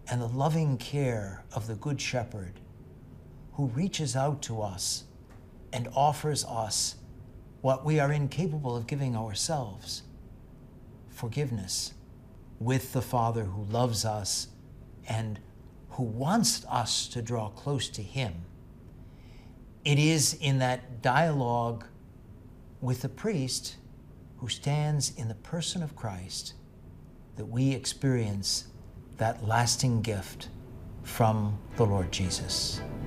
and the loving care of the Good Shepherd, who reaches out to us and offers us what we are incapable of giving ourselves: forgiveness, with the Father who loves us and who wants us to draw close to him. It is in that dialogue with the priest who stands in the person of Christ that we experience that lasting gift from the Lord Jesus.